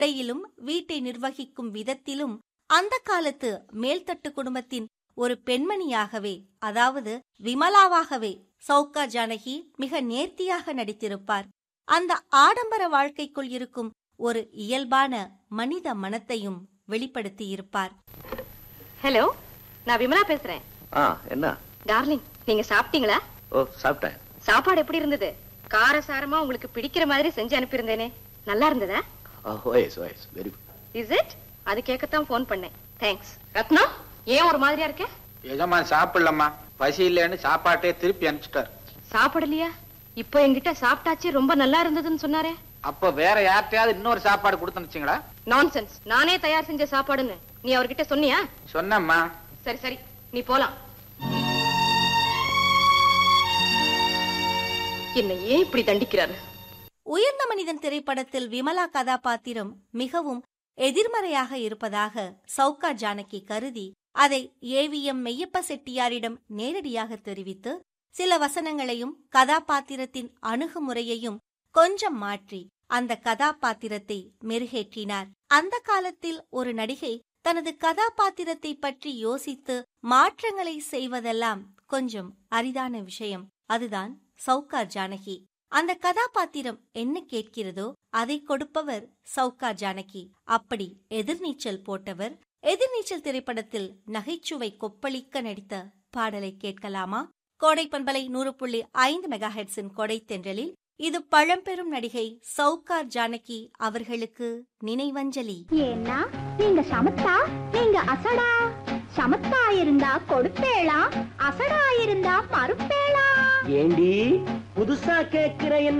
உடையிலும் வீட்டை நிர்வகிக்கும் விதத்திலும் அந்த காலத்து மேல்தட்டு குடும்பத்தின் ஒரு பெண்மணியாகவே, அதாவது விமலாவாகவே சௌகா ஜானகி மிக நேர்த்தியாக நடித்திருப்பார். அந்த ஆடம்பர வாழ்க்கைக்குள் இருக்கும் ஒரு இயல்பான மனித மனத்தையும் வெளிப்படுத்தியிருப்பார். ஹலோ, நான் விமலா பேசுறேன். என்ன டார்லிங், நீங்க சாப்பிட்டீங்களா? ஓ, சாப்பிட்டேன். சாப்பாடு எப்படி இருந்தது? காரசாரமா உங்களுக்கு பிடிக்கிற மாதிரி செஞ்சு அனுப்பியிருந்தேனே, நல்லா இருந்ததா? Very good. Is it? அது கேட்கத்தான் போன் பண்ணேன். தேங்க்ஸ். ரத்னா, ஏன் ஒரு மாதிரியா இருக்க? எஜமா சாப்பிடலம்மா, பசி இல்லைன்னு சாப்பாட்டே திருப்பி அனுப்பிச்சிட்டார். சாப்பிடலையா? இப்போ என்கிட்ட சாப்பிட்டாச்சு, ரொம்ப நல்லா இருந்ததுன்னு சொன்னாரே. அப்ப வேற யார்கிட்டயாவது இன்னொரு சாப்பாடு கொடுத்துனுச்சுங்களா? நான்சென்ஸ். நானே தயார் செஞ்ச சாப்பாடுன்னு நீ அவர்கிட்ட சொன்னியா? சொன்னம்மா. சரி சரி, நீ போலாம். என்ன ஏன் இப்படி தண்டிக்கிறாரு? உயர்ந்த மனிதன் திரைப்படத்தில் விமலா கதாபாத்திரம் மிகவும் எதிர்மறையாக இருப்பதாக சௌகா ஜானகி கருதி அதை ஏவிஎம் மெய்யப்ப செட்டியாரிடம் நேரடியாக தெரிவித்து சில வசனங்களையும் கதாபாத்திரத்தின் அணுகுமுறையையும் கொஞ்சம் மாற்றி அந்த கதாபாத்திரத்தை மெருகேற்றினார். அந்த காலத்தில் ஒரு நடிகை தனது கதாபாத்திரத்தை பற்றி யோசித்து மாற்றங்களை செய்வதெல்லாம் கொஞ்சம் அரிதான விஷயம். அதுதான் சௌகா ஜானகி. அந்த கதாபாத்திரம் என்ன கேட்கிறதோ அதை கொடுப்பவர் சௌகா ஜானகி. அப்படி எதிர்நீச்சல் போட்டவர். எதிர்நீச்சல் திரைப்படத்தில் நகைச்சுவை கொப்பளிக்க நடித்த பாடலை கேட்கலாமா? கோடை பண்பலை 100.5 மெகாஹெட்ஸின் கொடை தென்றலில் இது பழம்பெரும் நடிகை சௌகா ஜானகி அவர்களுக்கு நினைவஞ்சலி. ஏன்னா நீங்க சமத்தா, நீங்க அசடா. சமத்தா இருந்தா கொடுப்பேளா, அசடா இருந்தா மறுப்பேளா. ஏண்டி புதுசா கேக்குற என்ன